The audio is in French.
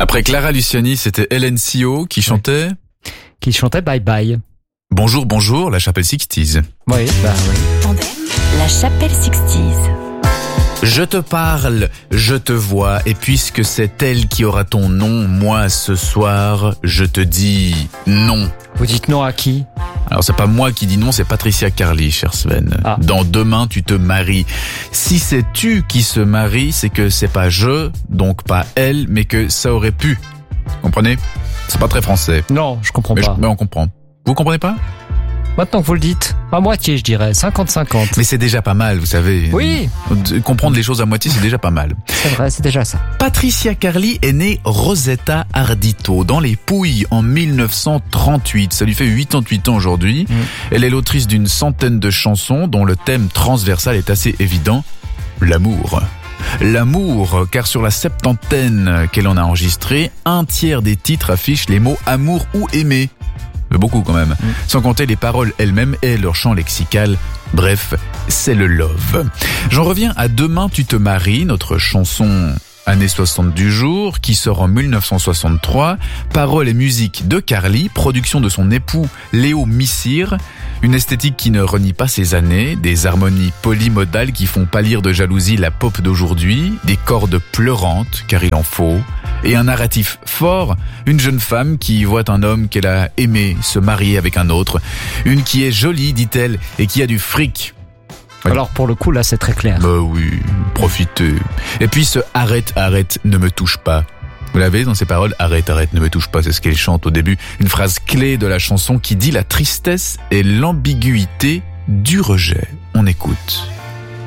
Après Clara Luciani, c'était Hélène Sio qui chantait Bye Bye. Bonjour, bonjour, la chapelle Sixties. Oui. Tandem, la chapelle Sixties. Je te parle, je te vois, et puisque c'est elle qui aura ton nom, moi ce soir, je te dis non. Vous dites non à qui? Alors c'est pas moi qui dis non, c'est Patricia Carly, cher Sven. Ah. Dans Demain tu te maries. Si c'est tu qui se marie, c'est que c'est pas je, donc pas elle, mais que ça aurait pu. Comprenez? C'est pas très français. Non, je comprends pas. Mais on comprend. Vous comprenez pas? Maintenant que vous le dites, à moitié je dirais, 50-50. Mais c'est déjà pas mal, vous savez. Oui. Comprendre les choses à moitié, c'est déjà pas mal. C'est vrai, c'est déjà ça. Patricia Carly est née Rosetta Ardito dans les Pouilles en 1938. Ça lui fait 88 ans aujourd'hui. Elle est l'autrice d'une centaine de chansons dont le thème transversal est assez évident, l'amour. L'amour, car sur la septantaine qu'elle en a enregistrée, 1/3 des titres affichent les mots amour ou aimer. Beaucoup quand même, sans compter les paroles elles-mêmes et leur champ lexical. Bref, c'est le love. J'en reviens à Demain tu te maries, notre chanson années 60 du jour, qui sort en 1963. Paroles et musique de Carly, production de son époux Léo Missire. Une esthétique qui ne renie pas ses années, des harmonies polymodales qui font pâlir de jalousie la pop d'aujourd'hui, des cordes pleurantes, car il en faut, et un narratif fort, une jeune femme qui voit un homme qu'elle a aimé se marier avec un autre, une qui est jolie, dit-elle, et qui a du fric. Alors pour le coup, là, c'est très clair. Bah oui, profitez. Et puis ce arrête, ne me touche pas. Vous l'avez dans ses paroles, arrête, ne me touche pas, c'est ce qu'elle chante au début. Une phrase clé de la chanson qui dit la tristesse et l'ambiguïté du rejet. On écoute.